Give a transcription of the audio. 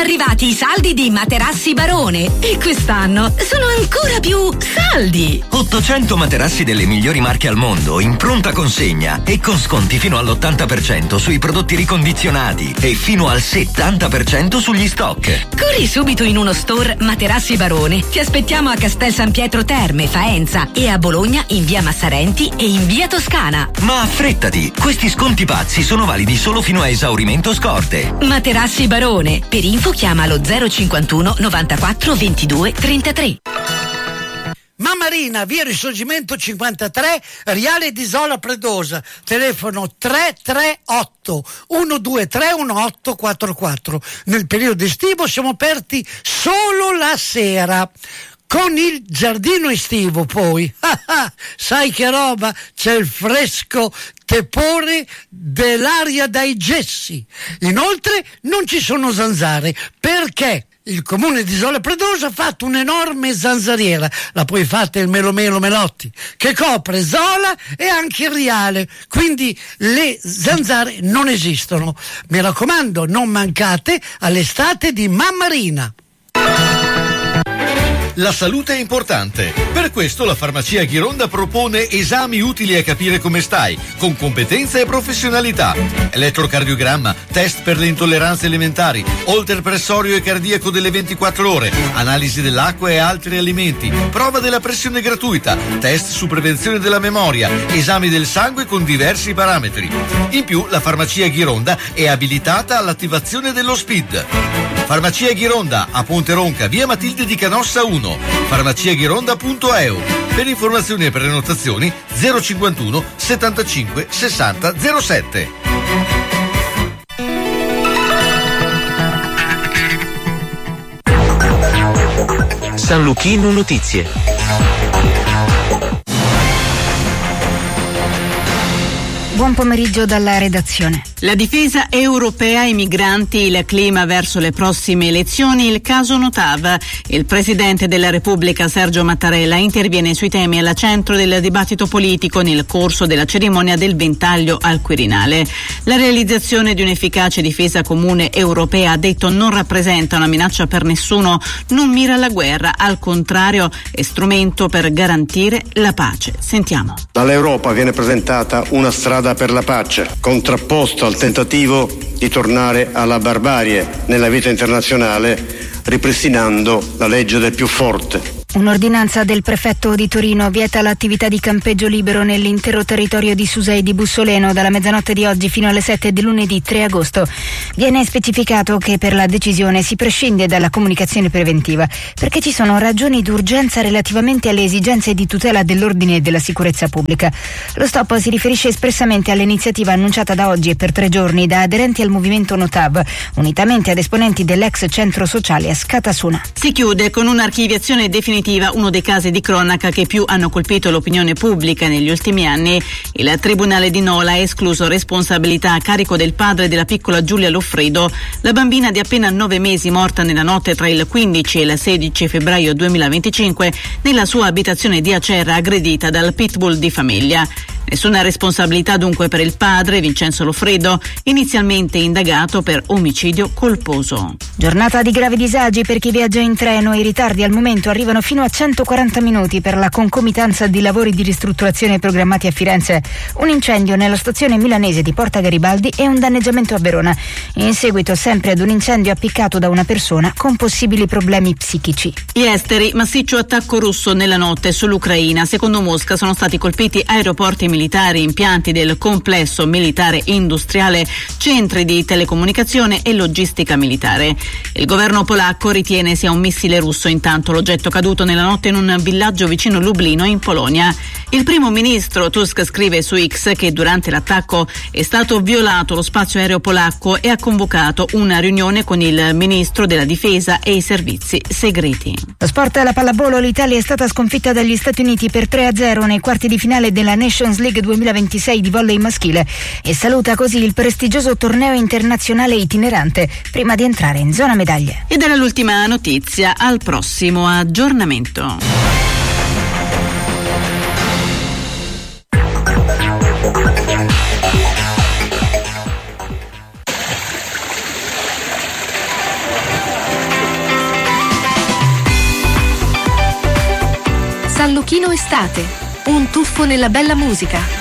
arrivati i saldi di Materassi Barone e quest'anno sono ancora più saldi. 800 materassi delle migliori marche al mondo in pronta consegna e con sconti fino all'80% sui prodotti ricondizionati e fino al 70% sugli stock. Corri subito in uno store Materassi Barone. Ti aspettiamo a Castel San Pietro Terme, Faenza e a Bologna in via Massarenti e in via Toscana. Ma affrettati, questi sconti pazzi sono validi solo fino a esaurimento scorte. Materassi Barone. Per info chiama allo 051 94 22 33. Mammarina, via Risorgimento 53, Riale di Isola Predosa, telefono 338 123 1844. Nel periodo estivo siamo aperti solo la sera. Con il giardino estivo poi, sai che roba, c'è il fresco tepore dell'aria dai gessi. Inoltre non ci sono zanzare, perché il comune di Isola Predosa ha fatto un'enorme zanzariera, la poi fatta il Melomelo Melotti, che copre Zola e anche il Riale, quindi le zanzare non esistono. Mi raccomando, non mancate all'estate di Mammarina. La salute è importante. Per questo la farmacia Ghironda propone esami utili a capire come stai, con competenza e professionalità. Elettrocardiogramma, test per le intolleranze alimentari, holter pressorio e cardiaco delle 24 ore, analisi dell'acqua e altri alimenti, prova della pressione gratuita, test su prevenzione della memoria, esami del sangue con diversi parametri. In più, la farmacia Ghironda è abilitata all'attivazione dello SPID. Farmacia Ghironda a Ponte Ronca, via Matilde di Canossa 1, farmaciaghironda.eu. Per informazioni e prenotazioni 051 75 60 07. San Luchino Notizie. Buon pomeriggio dalla redazione. La difesa europea, i migranti, il clima verso le prossime elezioni, il caso Notav. Il Presidente della Repubblica Sergio Mattarella interviene sui temi al centro del dibattito politico nel corso della cerimonia del Ventaglio al Quirinale. La realizzazione di un'efficace difesa comune europea, ha detto, non rappresenta una minaccia per nessuno, non mira alla guerra, al contrario è strumento per garantire la pace. Sentiamo. Dall'Europa viene presentata una strada per la pace, contrapposto al tentativo di tornare alla barbarie nella vita internazionale, ripristinando la legge del più forte. Un'ordinanza del prefetto di Torino vieta l'attività di campeggio libero nell'intero territorio di Susa e di Bussoleno dalla mezzanotte di oggi fino alle 7 di lunedì 3 agosto. Viene specificato che per la decisione si prescinde dalla comunicazione preventiva perché ci sono ragioni d'urgenza relativamente alle esigenze di tutela dell'ordine e della sicurezza pubblica. Lo stop si riferisce espressamente all'iniziativa annunciata da oggi e per 3 giorni da aderenti al movimento Notav, unitamente ad esponenti dell'ex centro sociale a Scatasuna. Si chiude con un'archiviazione definitiva uno dei casi di cronaca che più hanno colpito l'opinione pubblica negli ultimi anni. Il Tribunale di Nola ha escluso responsabilità a carico del padre della piccola Giulia Loffredo, la bambina di appena 9 mesi morta nella notte tra il 15 e il 16 febbraio 2025 nella sua abitazione di Acerra, aggredita dal pitbull di famiglia. Nessuna responsabilità dunque per il padre, Vincenzo Loffredo, inizialmente indagato per omicidio colposo. Giornata di gravi disagi per chi viaggia in treno. I ritardi al momento arrivano fino a 140 minuti per la concomitanza di lavori di ristrutturazione programmati a Firenze. Un incendio nella stazione milanese di Porta Garibaldi e un danneggiamento a Verona. In seguito sempre ad un incendio appiccato da una persona con possibili problemi psichici. Gli esteri, massiccio attacco russo nella notte sull'Ucraina. Secondo Mosca sono stati colpiti aeroporti militari, impianti del complesso militare industriale, centri di telecomunicazione e logistica militare. Il governo polacco ritiene sia un missile russo, intanto l'oggetto caduto nella notte in un villaggio vicino Lublino in Polonia. Il primo ministro Tusk scrive su X che durante l'attacco è stato violato lo spazio aereo polacco e ha convocato una riunione con il ministro della difesa e i servizi segreti. Lo sport e la pallavolo. L'Italia è stata sconfitta dagli Stati Uniti per 3-0 nei quarti di finale della Nations League 2026 di volley maschile e saluta così il prestigioso torneo internazionale itinerante prima di entrare in zona medaglie. Ed era l'ultima notizia, al prossimo aggiornamento. San Luchino Estate, un tuffo nella bella musica.